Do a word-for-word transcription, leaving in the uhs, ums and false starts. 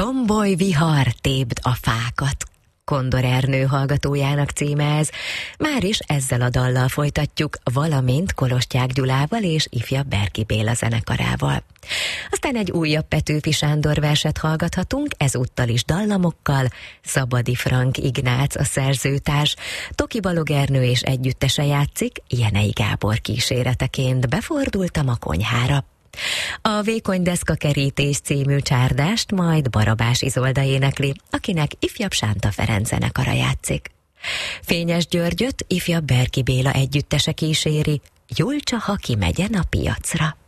Tomboly vihar, tépd a fákat. Kondor Ernő hallgatójának címe ez. Már is ezzel a dallal folytatjuk, valamint Kolostják Gyulával és ifjabb Berki Béla zenekarával. Aztán egy újabb Petőfi Sándor verset hallgathatunk, ezúttal is dallamokkal. Szabadi Frank Ignác a szerzőtárs, Toki Balog Ernő és együttese játszik, Jenei Gábor kíséreteként Befordultam a konyhára. A Vékony deszka kerítés című csárdást majd Barabás Izolda énekli, akinek ifjabb Sánta Ferenc zenekara játszik. Fényes Györgyöt ifjabb Berki Béla együttese kíséri, Julcsa, ha kimegyen a piacra.